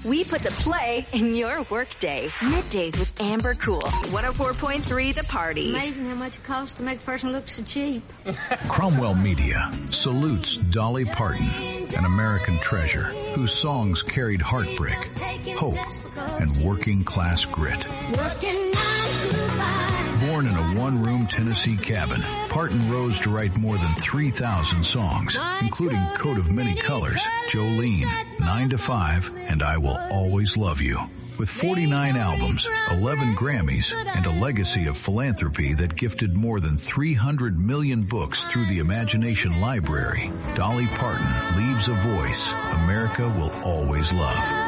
We put the play in your workday. Middays with Amber Cool. 104.3 The Party. Amazing how much it costs to make a person look so cheap. Cromwell Media salutes Dolly Parton, an American treasure whose songs carried heartbreak, hope, and working class grit. Born in a one-room Tennessee cabin, Parton rose to write more than 3,000 songs, including Coat of Many Colors, Jolene, 9 to 5, and I Will Always Love You. With 49 albums, 11 Grammys, and a legacy of philanthropy that gifted more than 300 million books through the Imagination Library, Dolly Parton leaves a voice America will always love.